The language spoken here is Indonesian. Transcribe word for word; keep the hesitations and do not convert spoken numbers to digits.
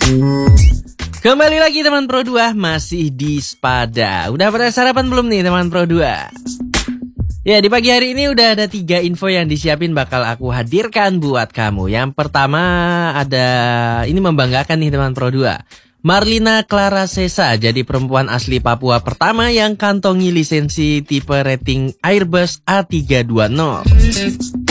Kembali lagi teman Pro dua, masih di Spada. Udah pada sarapan belum nih teman Pro dua? Ya, di pagi hari ini udah ada tiga info yang disiapin bakal aku hadirkan buat kamu. Yang pertama ada, ini membanggakan nih teman Pro dua. Marlina Clara Sesa jadi perempuan asli Papua pertama yang kantongi lisensi tipe rating Airbus A tiga dua nol.